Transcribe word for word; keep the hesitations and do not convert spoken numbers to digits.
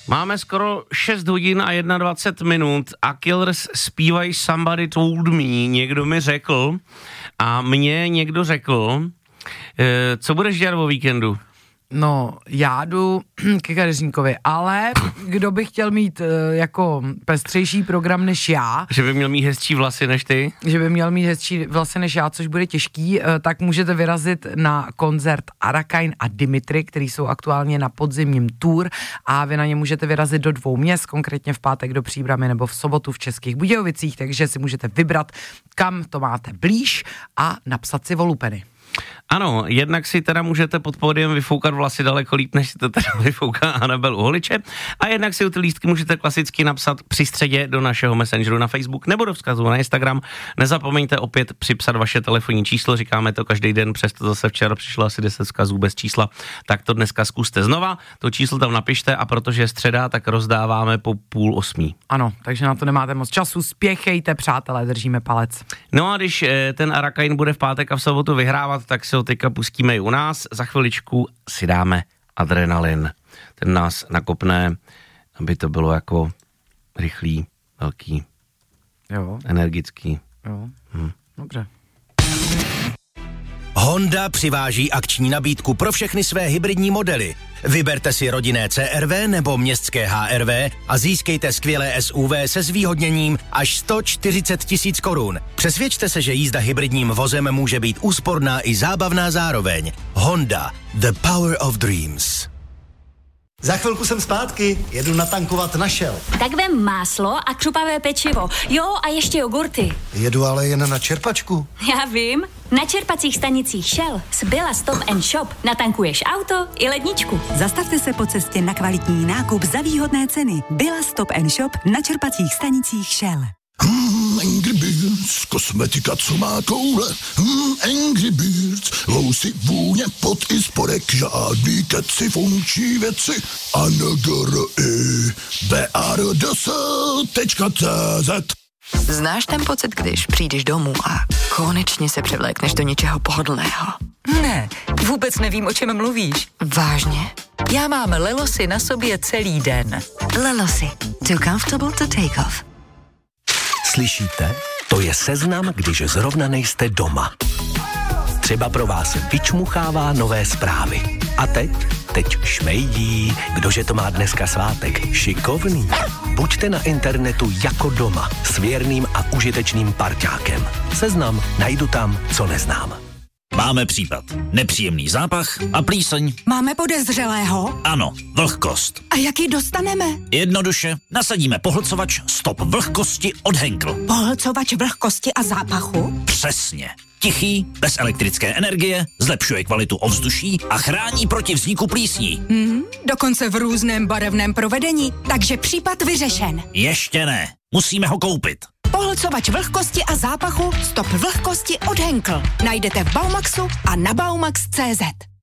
Máme skoro šest hodin a dvacet jedna minut a Killers zpívají Somebody Told Me, někdo mi řekl a mě někdo řekl, e, co budeš dělat o víkendu? No, já jdu ke kadeřníkovi, ale kdo by chtěl mít uh, jako pestřejší program než já. Že by měl mít hezčí vlasy než ty? Že by měl mít hezčí vlasy než já, což bude těžký, uh, tak můžete vyrazit na koncert Arakain a Dimitri, který jsou aktuálně na podzimním tour a vy na ně můžete vyrazit do dvou měst, konkrétně v pátek do Příbrami nebo v sobotu v Českých Budějovicích, takže si můžete vybrat, kam to máte blíž a napsat si volupeny. Ano, jednak si teda můžete pod pódiem vyfoukat vlasy daleko líp, než si to teda vyfouká Anabel Uholiče, a jednak si u ty lístky můžete klasicky napsat při středě do našeho messengeru na Facebook nebo do vzkazu na Instagram. Nezapomeňte opět připsat vaše telefonní číslo, říkáme to každý den, přesto zase včera přišlo asi deset vzkazů bez čísla, tak to dneska zkuste znova, to číslo tam napište a protože je středa, tak rozdáváme po půl osmí. Ano, takže na to nemáte moc času, spěchejte, přátelé, držíme palec. No a když ten Arakain bude v pátek a v sobotu vyhrávat, tak si ho teďka pustíme i u nás. Za chviličku si dáme Adrenalin. Ten nás nakopne, aby to bylo jako rychlý, velký, jo. Energický. Jo, hm. Dobře. Honda přiváží akční nabídku pro všechny své hybridní modely. Vyberte si rodinné C R V nebo městské H R V a získejte skvělé S U V se zvýhodněním až sto čtyřicet tisíc korun. Přesvědčte se, že jízda hybridním vozem může být úsporná i zábavná zároveň. Honda, the power of dreams. Za chvilku jsem zpátky, jedu natankovat na Shell. Tak vem máslo a křupavé pečivo. Jo, a ještě jogurty. Jedu ale jen na čerpačku. Já vím. Na čerpacích stanicích Shell z Billa Stop and Shop natankuješ auto i ledničku. Zastavte se po cestě na kvalitní nákup za výhodné ceny. Billa Stop and Shop na čerpacích stanicích Shell. Hmm, Angry Birds, kosmetika, co má koule. Hmm, Angry Birds, lousy, vůně, pot i spodek, žádný keci, funkční věci. A N G R I B R D S tečka cé zet. Znáš ten pocit, když přijdeš domů a konečně se převlékneš do něčeho pohodlného? Ne, vůbec nevím, o čem mluvíš. Vážně? Já mám Lelosy na sobě celý den. Lelosy, too comfortable to take off. Slyšíte? To je seznam, když zrovna nejste doma. Třeba pro vás vyčmuchává nové zprávy. A teď? Teď šmejdí. Kdože to má dneska svátek? Šikovný. Buďte na internetu jako doma s věrným a užitečným parťákem. Seznam najdu tam, co neznám. Máme případ. Nepříjemný zápach a plíseň. Máme podezřelého? Ano, vlhkost. A jak ji dostaneme? Jednoduše, nasadíme pohlcovač Stop vlhkosti od Henkel. Pohlcovač vlhkosti a zápachu? Přesně. Tichý, bez elektrické energie, zlepšuje kvalitu ovzduší a chrání proti vzniku plísní. Hmm, dokonce v různém barevném provedení, takže případ vyřešen. Ještě ne, musíme ho koupit. Pohlcovač vlhkosti a zápachu Stop vlhkosti od Henkel. Najdete v Baumaxu a na baumax tečka cé zet.